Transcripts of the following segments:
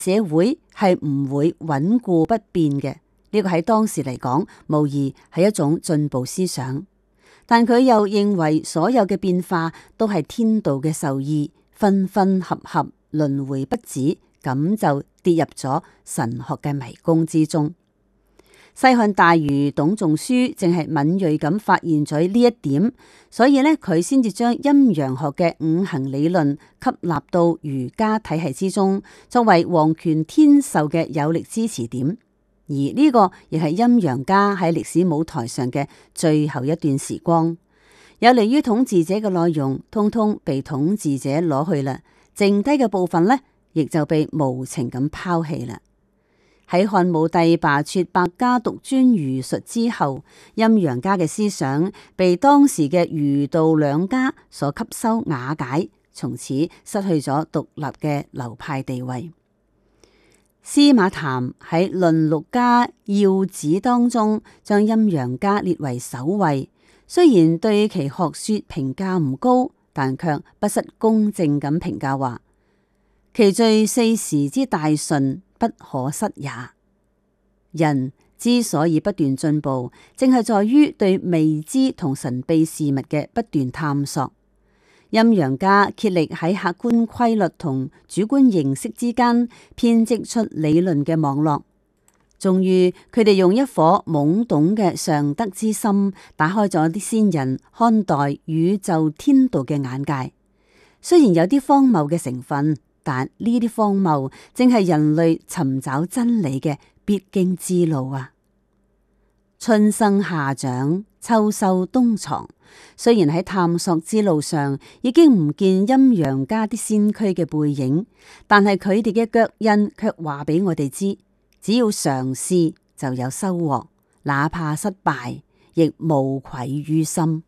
社會係唔會穩固不變嘅。呢個喺當時嚟講，無疑係一種進步思想。但佢又認為所有嘅變化都係天道嘅授意，分分合合，輪迴不止，咁就跌入咗神學嘅迷宮之中。西漢大儒董仲舒正係敏銳咁發現咗呢一點，所以呢，佢先至將陰陽學嘅五行理論吸納到儒家體系之中，作為皇權天授嘅有力支持點。而呢個亦係陰陽家喺歷史舞台上嘅最後一段時光。有利於統治者嘅內容，通通被統治者攞去啦，剩低嘅部分呢，亦就被無情咁拋棄啦。喺漢武帝罷黜百家獨尊儒術之後，陰陽家嘅思想被當時嘅儒道兩家所吸收瓦解，從此失去咗獨立嘅流派地位。司馬談喺《論六家要旨》當中，將陰陽家列為首位，雖然對其學說評價唔高，但卻不失公正咁評價話：其最四時之大順，不可失也。人之所以不斷進步，正係在於對未知同神秘事物嘅不斷探索。陰陽家竭力喺客觀規律同主觀形式之間編織出理論嘅網絡，終於佢哋用一顆懵懂嘅尚德之心，打開咗啲先人看待宇宙天道嘅眼界。雖然有啲荒謬嘅成分，但呢啲荒謬正係人類尋找真理嘅必經之路啊！春生夏長，秋收冬藏。雖然喺探索之路上已經唔見陰陽家啲先驅嘅背影，但係佢哋嘅腳印卻話俾我哋知，只要嘗試就有收穫，哪怕失敗亦無愧於心。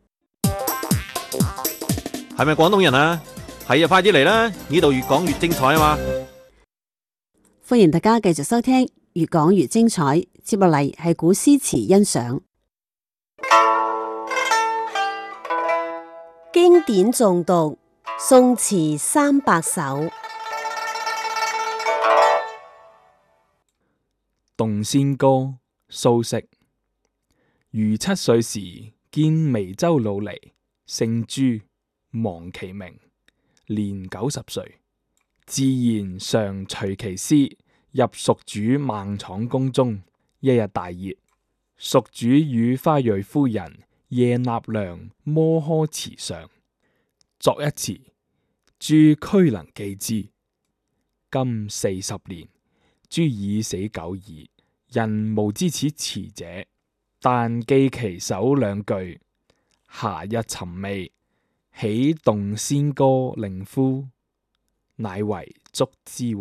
係咪廣東人啊？係啊，快啲嚟啦！呢度越講越精彩啊嘛！ 歡迎大家繼續收聽越講越精彩，接落嚟係古詩詞欣賞。經典誦讀，宋詞300首。《 洞仙歌》蘇軾。余7歲時，見眉州老尼，姓朱，忘其名，年90歲。自然常隨其師，入蜀主孟昶宮中。一日大熱，蜀主與花蕊夫人夜納涼，摩訶池上，作一詞，朱俱能記之。今40年，朱已死久矣，人無知此詞者，但記其首兩句：夏日尋味，豈洞仙歌令夫？乃為祝之云。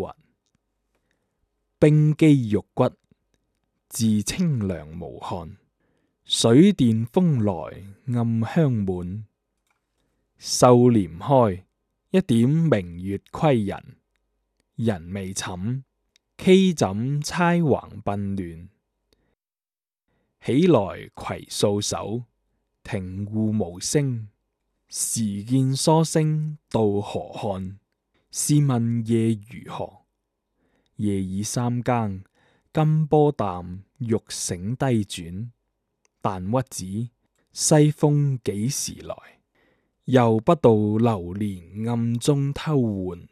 冰肌玉骨，自清涼無汗。水殿風來，暗香滿。繡簾開，一點明月窺人。人未寢，溪枕釵橫鬢亂。起來携素手，庭戶無聲。時見疏聲到河漢，試問夜如何？夜已3更，金波淡，玉繩低轉。但屈指，西風幾時來？又不到流年暗中偷換。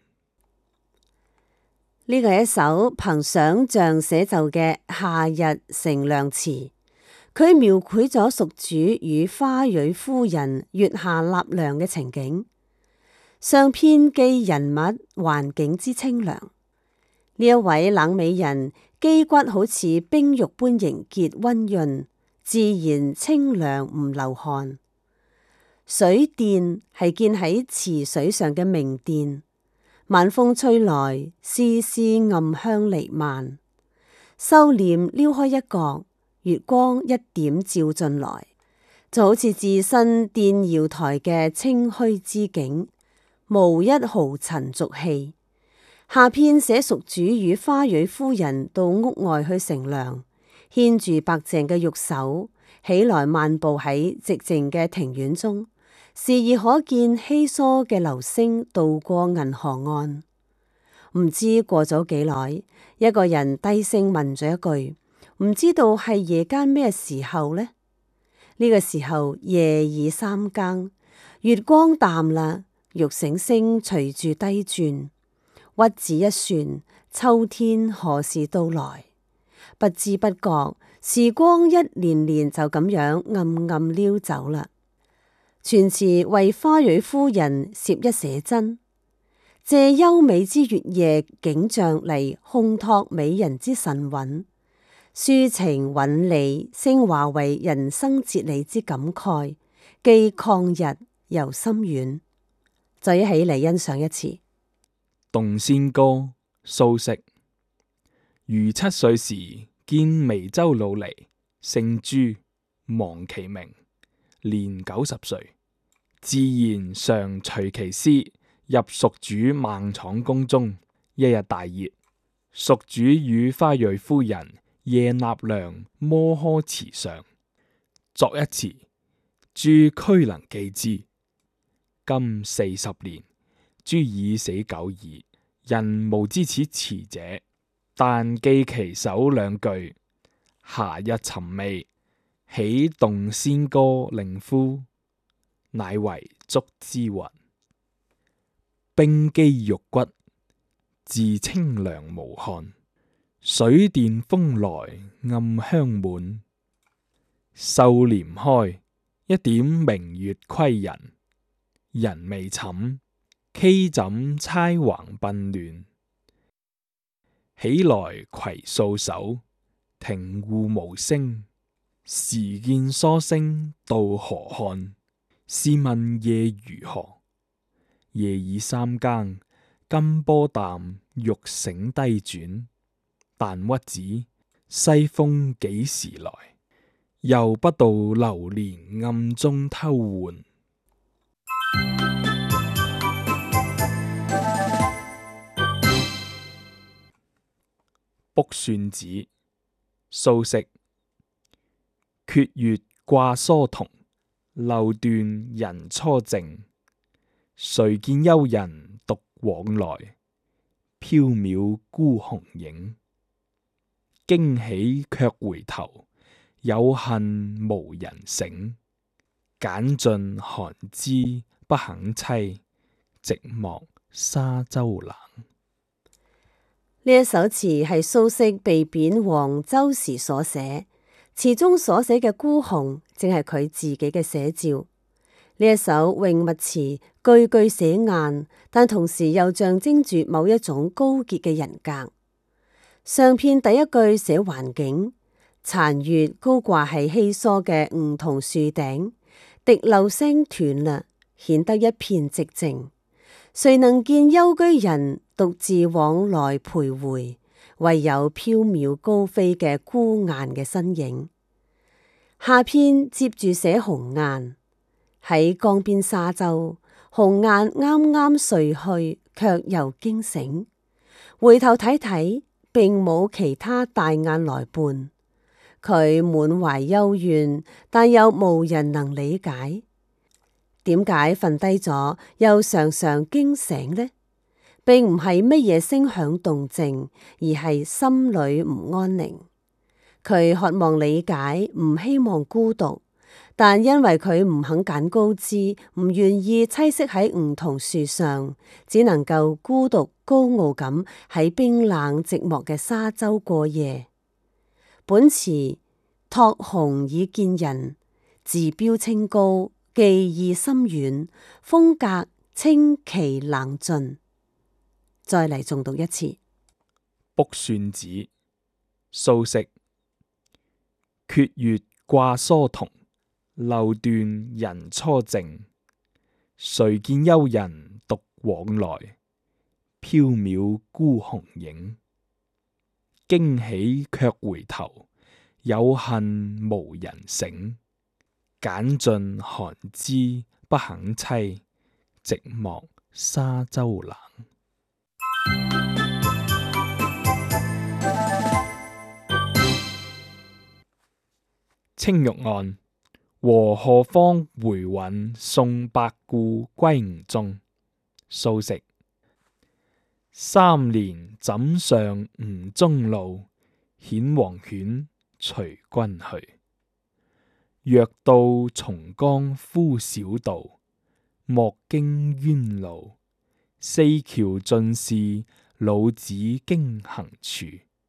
呢個係一首憑想象寫就嘅夏日乘涼詞，佢描繪咗蜀主與花蕊夫人月下納涼嘅情景，上篇記人物環境之清涼。呢一位冷美人肌骨好似冰玉般凝結溫潤，自然清涼唔流汗。水殿係建喺池水上嘅明殿，晚風吹來，絲絲暗香彌漫。繡簾撩開一角，月光一點照進來，就好似置身殿瑤台嘅清虛之景，無一毫塵俗氣。下篇寫蜀主與花蕊夫人到屋外去乘涼，牽住白淨嘅玉手，起來漫步喺寂靜嘅庭院中，時而可見稀疏嘅流星渡過銀河岸。 唔知過咗幾耐，一個人低聲問咗一句：唔知道係夜間咩時候呢？呢個時候夜已三更，月光淡啦，玉繩聲隨住低轉，屈指一算，秋天何時到來？不知不覺，時光一年年就咁樣暗暗溜走啦。全詞為花蕊夫人攝一寫真，借優美之月夜景象嚟烘托美人之神韻，抒情韻理升華為人生哲理之感慨，既曠日又深遠。再一起嚟欣賞一次《 洞仙歌》蘇軾。如七歲時，見眉州老離，姓朱，忘其名。年90歲，自然常隨其師入蜀主孟昶宮中。一日大熱，蜀主與花蕊夫人夜納涼摩訶池上，作一詞，朱俱能記之。今40年，朱已死久矣，人無知此詞者，但記其首兩句：夏日尋味，喜洞仙歌令夫，乃為祝之云。冰肌玉骨，自清涼無汗，水殿風來暗香滿。繡簾開，一點明月窺人，人未寢，溪枕釵橫鬢亂。起來携素手，庭戶無聲，時見疏聲到河漢。試問夜如何？夜已三更，金波淡，玉繩低轉。但屈指，西風幾時來？又不到流年暗中偷換。卜算子，蘇軾。缺月掛疏桐，漏斷人初靜。誰見幽人獨往來？縹緲孤鴻影。驚喜卻回頭，有恨無人省。揀盡寒枝不肯棲，寂寞沙洲冷。 呢一首詞係蘇軾被貶黃州時所寫，詞中所寫嘅孤鴻正係佢自己嘅寫照。呢一首詠物詞句句寫雁，但同時又象徵住某一種高潔嘅人格。上片第一句寫環境，殘月高掛喺稀疏嘅梧桐樹頂，滴漏聲斷啦，顯得一片寂靜。誰能見幽居人獨自往來徘徊，唯有縹緲高飛嘅孤雁嘅身影。下片接住寫鴻雁，喺江邊沙洲，鴻雁啱啱睡去，卻又驚醒，回頭睇睇，並冇其他大雁來伴，佢滿懷幽怨，但又無人能理解。點解瞓低咗又常常驚醒呢？並唔係乜嘢聲響動靜，而係心裏唔安寧。佢渴望理解，唔希望孤獨，但因為佢唔肯揀高枝，唔願意棲息喺梧桐樹上，只能夠孤獨高傲咁喺冰冷寂寞嘅沙洲過夜。本詞託鴻以見人，自標清高，寄意深遠，風格清奇冷峻。再嚟重讀一次。 卜算子，蘇軾。缺月掛疏桐，漏斷人初靜。誰見幽人獨往來？縹緲孤鴻影。驚喜卻回頭，有恨無人省。揀盡寒枝不肯棲，寂寞沙洲冷。青玉案，和賀芳回韻送百顧歸吳中。蘇軾。 3年枕上吳中路，顯黃犬隨軍去。若到松江夫小道，莫經淵路。四橋盡是老子經行處。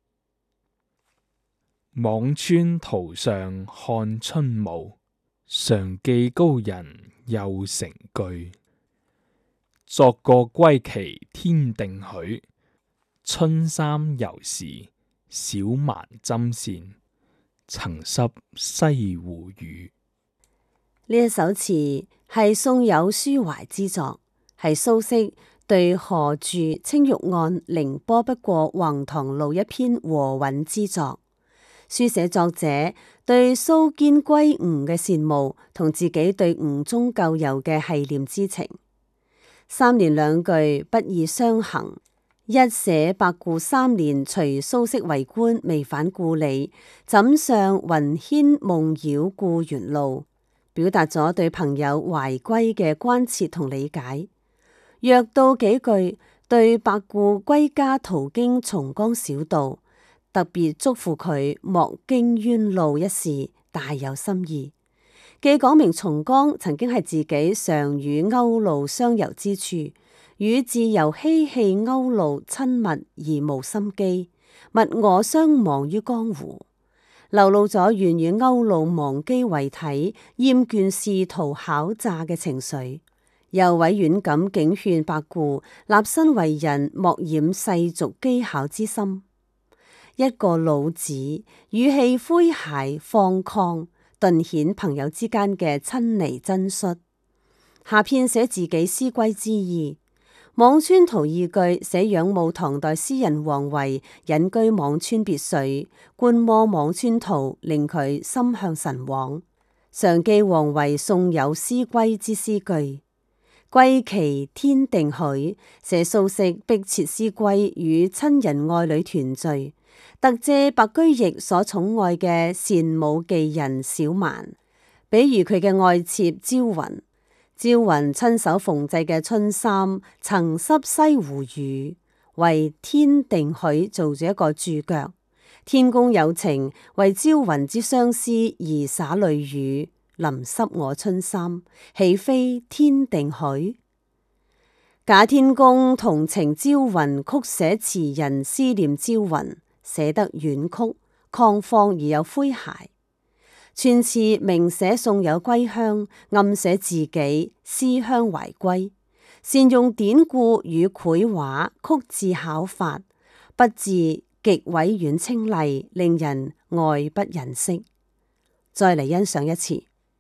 輞川途上看春暮，常記高人又成句。作個歸期天定許，春衫猶是小蠻針線，曾濕西湖雨。 呢一首詞係宋有抒懷之作，係蘇軾對何住青玉案凌波不過橫塘路一篇和韻之作，書寫作者對蘇堅歸吳嘅羨慕，同自己對吳中舊友嘅繫念之情。三言兩句不易相衡，一寫白固3年隨蘇軾為官未返故里，枕上雲牽夢繞故園路，表達咗對朋友懷歸嘅關切同理解。若到幾句對白固歸家途經松江小道，特別囑咐佢莫經淵路一事，大有心意。既講明松江曾經係自己常與歐路相遊之處，與自由嬉戲歐路親密而無心機，物我相忘於江湖，流露咗願與歐路忘機為體，厭倦仕途考詐嘅情緒，又委婉咁警勸白固立身為人莫染世俗機巧之心。一個老子，語氣詼諧放曠，頓顯朋友之間嘅親昵真率。下片寫自己思歸之意。輞川圖二句寫仰慕唐代詩人王維隱居輞川別墅，觀摩輞川圖，令佢心向神往。常記王維宋有思歸之詩句。歸期天定許，寫蘇軾迫切思歸與親人愛侶團聚，特借白居易所寵愛嘅羨慕妓人小蠻，比如佢嘅愛妾朝雲。朝雲親手縫製嘅春衫曾濕西湖雨，為天定許做咗一個注腳。天公有情，為朝雲之相思而灑淚雨，淋濕我春衫，豈非天定許？賈天公同情朝雲，曲寫詞人思念朝雲，寫得婉曲曠放而有詼諧。全詞明寫宋友歸鄉，暗寫自己思鄉懷歸，善用典故與繪畫，曲字巧法，筆字極委婉清麗，令人愛不忍釋。再嚟欣賞一次。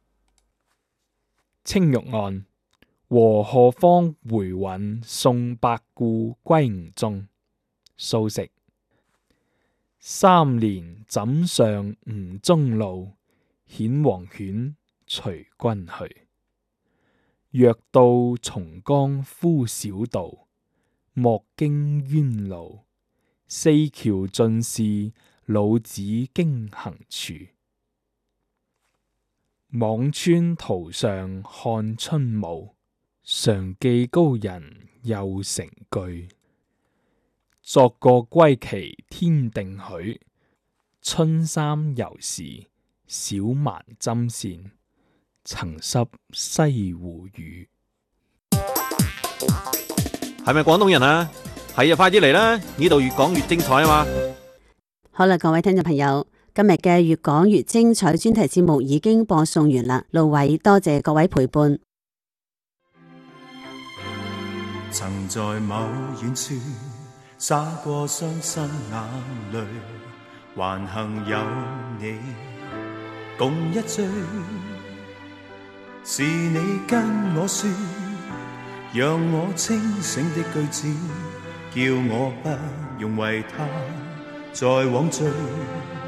青玉案，和何方回韻送白固歸吳中。蘇軾。3年枕上吳中路，顯黃犬隨軍去。若到松江夫小道，莫經淵路。四橋盡是老子經行處。輞川途上看春暮，常記高人又成句。作個歸期天定許，春衫猶是小蠻針線，曾濕西湖雨。 係咪廣東人啊？係啊，快啲嚟啦！呢度越講越精彩啊嘛！ 好啦，各位聽眾朋友，今日嘅越講越精彩專題節目已經播送完啦。盧偉多謝各位陪伴。 曾在某遠處灑過傷心眼淚，還幸有你共一醉，是你跟我說，讓我清醒的句子，叫我不用為他再枉醉。